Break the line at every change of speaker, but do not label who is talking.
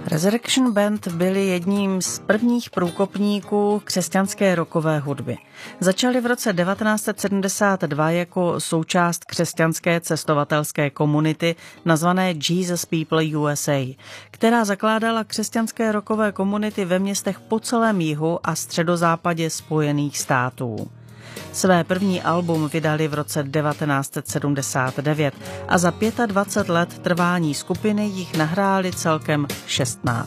Resurrection Band byli jedním z prvních průkopníků křesťanské rockové hudby. Začali v roce 1972 jako součást křesťanské cestovatelské komunity nazvané Jesus People USA, která zakládala křesťanské rockové komunity ve městech po celém jihu a středozápadě Spojených států. Své první album vydali v roce 1979 a za 25 let trvání skupiny jich nahráli celkem 16.